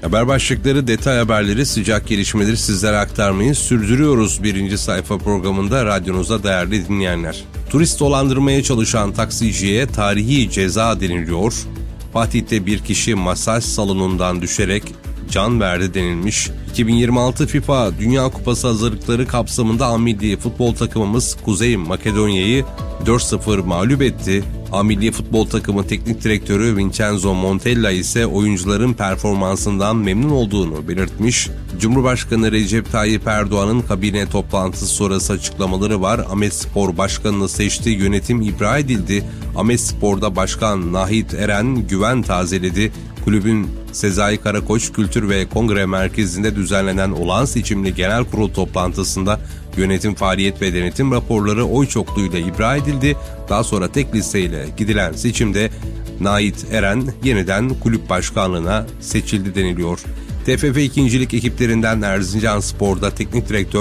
Haber başlıkları, detay haberleri, sıcak gelişmeleri sizlere aktarmayı sürdürüyoruz. Birinci sayfa programında radyonuza değerli dinleyenler. Turist dolandırmaya çalışan taksiciye tarihi ceza deniliyor. Fatih'te bir kişi masaj salonundan düşerek can verdi denilmiş. 2026 FIFA Dünya Kupası hazırlıkları kapsamında A-Milli futbol takımımız Kuzey Makedonya'yı 4-0 mağlup etti. A-Milli futbol takımı teknik direktörü Vincenzo Montella ise oyuncuların performansından memnun olduğunu belirtmiş. Cumhurbaşkanı Recep Tayyip Erdoğan'ın kabine toplantısı sonrası açıklamaları var. Ahmetspor Başkanı'nı seçtiği yönetim ibra edildi. Ahmetspor'da Başkan Nahit Eren güven tazeledi. Kulübün Sezai Karakoç Kültür ve Kongre Merkezi'nde düzenlenen olağan seçimli genel kurul toplantısında yönetim faaliyet ve denetim raporları oy çokluğuyla ibra edildi. Daha sonra tek listeyle gidilen seçimde Nahit Eren yeniden kulüp başkanlığına seçildi deniliyor. TFF 2. Lig ekiplerinden Erzincanspor'da teknik direktör